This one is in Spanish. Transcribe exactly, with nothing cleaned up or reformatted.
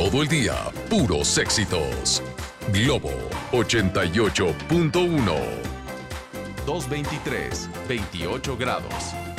Todo el día, puros éxitos. Globo ochenta y ocho punto uno. doscientos veintitrés, veintiocho grados.